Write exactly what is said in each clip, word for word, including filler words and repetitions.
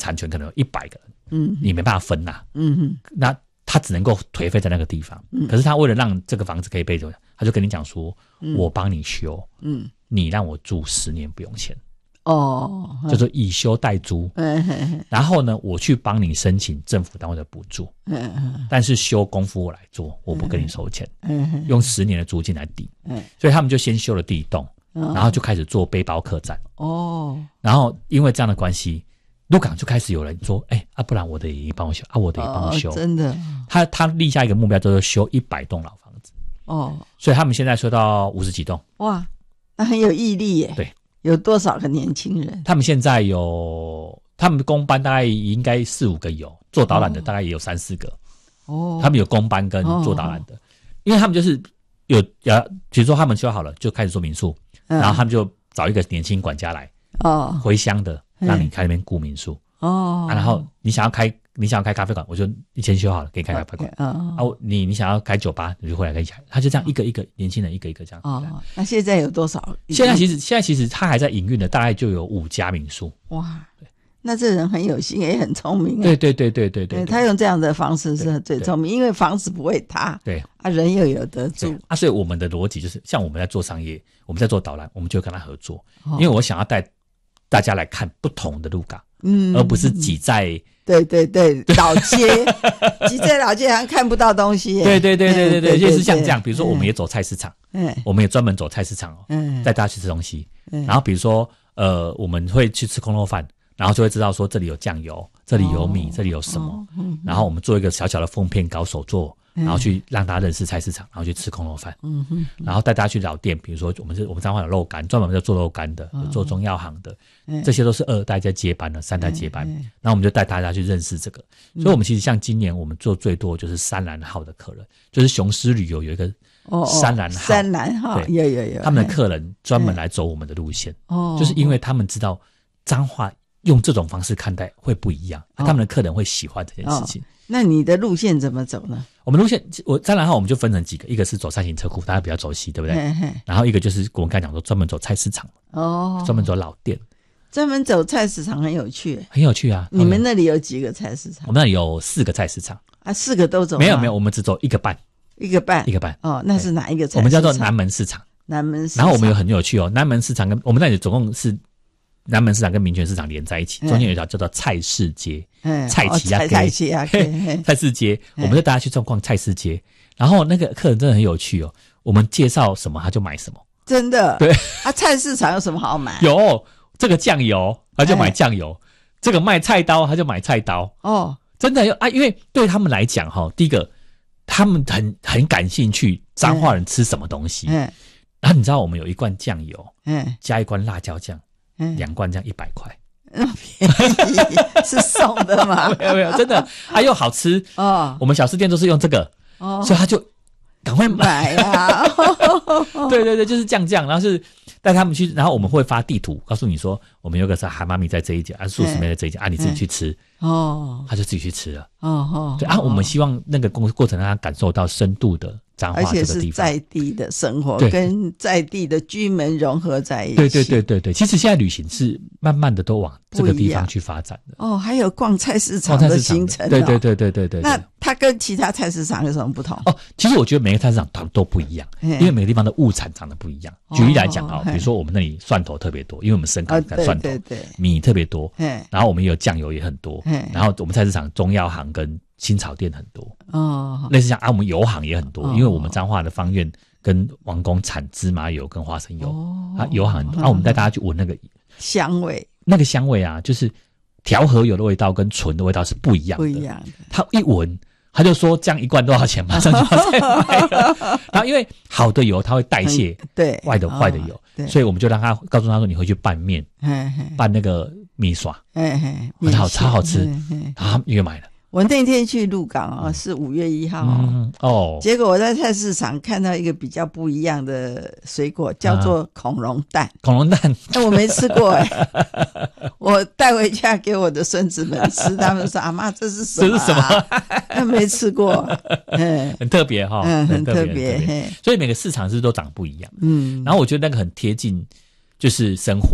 产权可能有一百个人， 嗯， 你没办法分呐、啊， 嗯， 那他只能够颓废在那个地方。嗯，可是他为了让这个房子可以被留，他就跟你讲说，嗯、我帮你修，嗯，你让我住十年不用钱。哦，叫做以修代租，嗯，然后呢，我去帮你申请政府单位的补助，嗯，但是修功夫我来做，我不跟你收钱，嗯，用十年的租金来抵，嗯，所以他们就先修了第一栋，然后就开始做背包客栈，哦，然后因为这样的关系，鹿港就开始有人说，哎、欸，啊，不然我的也帮我修，啊，我的也帮我修，哦、 真的， 他他立下一个目标，就是修一百栋老房子，哦，所以他们现在修到五十几栋， 哇，那很有毅力耶， 对。 有多少个年轻人？ 他们现在有，他们公班大概应该四五个有，做导览的大概也有三四个。哦，他们有公班跟做导览的，哦、因为他们就是有，比如说他们修好了就开始做民宿，嗯、然后他们就找一个年轻管家来，哦，回乡的让你开那边雇民宿。哦、啊，然后你想要开，你想要开咖啡馆，我就你先修好了，给你开咖啡馆。哦，啊，你你想要开酒吧，你就回来跟一起开。他就这样一个一个年轻人一个一个这样。 哦，那现在有多少？ 现在其实现在其实他还在营运的，大概就有五家民宿。 哇，那这人很有心，也很聪明。 对对对对对 对, 对，他用这样的方式是最聪明，因为房子不会塌。 对啊，人又有得住啊，所以我们的逻辑就是，像我们在做商业，我们在做导览，我们就跟他合作，哦、因为我想要带大家来看不同的鹿港。嗯，而不是挤在对对对老街，挤在老街好像看不到东西。 对对对对对对，就是像这样。比如说，我们也走菜市场，嗯，我们也专门走菜市场哦，嗯，带大家去吃东西。嗯，然后比如说，呃，我们会去吃空肉饭，然后就会知道说这里有酱油，这里有米，这里有什么。嗯，然后我们做一个小小的封片搞手作。然后去让大家认识菜市场，然后去吃空肉饭，嗯哼，然后带大家去老店，比如说我们是我们彰化有肉干，专门在做肉干的，有做中药行的，嗯、这些都是二代在接班的，三代接班，嗯嗯、然后我们就带大家去认识这个。所以我们其实像今年我们做最多就是山兰号的客人，就是雄狮旅游有一个山兰号， 山兰号有有有， 他们的客人专门来走我们的路线，哦，就是因为他们知道彰化用这种方式看待会不一样，哦、他们的客人会喜欢这件事情。哦， 那你的路线怎么走呢？ 我们路线，我山兰号我们就分成几个，一个是走三型车库，大家比较熟悉，对不对？嘿嘿，然后一个就是我们刚才讲说专门走菜市场，哦，专门走老店， 专门走菜市场很有趣， 很有趣啊！ 你们那里有几个菜市场？ 我们那里有四个菜市场啊，四个都走？ 没有没有，我们只走一个半， 一个半， 一个半。 哦，那是哪一个菜市场？ 我们叫做南门市场， 南门市场。 然后我们有很有趣哦，南门市场跟我们那里总共是。南门市场跟民权市场连在一起，中间有一条叫做菜市街，嗯、菜市啊， 菜市啊， 菜市街，我们就大家去逛逛菜市街，然后那个客人真的很有趣哦，我们介绍什么他就买什么， 真的， 对啊，菜市场有什么好买？ 有这个酱油，他就买酱油；这个卖菜刀，他就买菜刀。哦，真的啊，因为对他们来讲哈，第一个他们很很感兴趣彰化人吃什么东西，嗯，然后你知道我们有一罐酱油，嗯，加一罐辣椒酱。两罐这样一百块， 便宜是送的吗？ 没有没有，真的，它又好吃哦。我们小吃店都是用这个，哦，所以他就赶快买啊！ 对对对，就是这样这样，然后是带他们去，然后我们会发地图，告诉你说我们有个是蛤蟆米在这一家，啊，素食妹在这一家，啊，你自己去吃哦，他就自己去吃了哦哦。对啊，我们希望那个过过程让他感受到深度的。 而且是在地的生活跟在地的居民融合在一起。 对对对对对，其实现在旅行是慢慢的都往这个地方去发展的。 哦，还有逛菜市场的行程，哦。 对对对对对 对, 对。 那它跟其他菜市场有什么不同？ 哦，其实我觉得每个菜市场都都不一样，因为每个地方的物产长得不一样。举例来讲啊，比如说我们那里蒜头特别多，因为我们深港产蒜头，对对对，米特别多，然后我们也有酱油也很多，然后我们菜市场中药行跟青草店很多哦，类似像啊，我们油行也很多，哦，因为我们彰化的芳苑跟王公产芝麻油跟花生油，哦，啊油行很多，啊我们带大家去闻那个香味，那个香味啊，就是调和油的味道跟纯的味道是不一样的，不一样的。他一闻他就说这样一罐多少钱，马上就要再买了。然后因为好的油它会代谢对坏的坏的油，哦，所以我们就让他告诉他说你会去拌面，拌那个米刷，很好超好吃，然后他们又买了。 我那天去鹿港哦，是五月一号哦，嗯，哦，结果我在菜市场看到一个比较不一样的水果，叫做恐龙蛋。啊， 恐龍蛋， 哎，我没吃过哎，我带回家给我的孙子们吃，他们说阿嬷这是什么，啊？这是什么？他没吃过， 很特别哈， 嗯，很特别， 所以每个市场是不是都长不一样？嗯，然后我觉得那个很贴近，就是生活。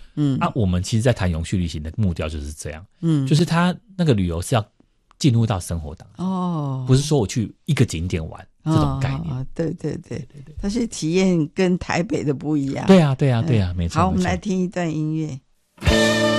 嗯，啊，我们其实在谈永续旅行的目标就是这样，嗯，就是它那个旅游是要进入到生活当中，哦，不是说我去一个景点玩。这种概念， 哦、对对对对对，但是体验跟台北的不一样。 对啊，对啊，对啊，嗯、没错。 好，我们来听一段音乐。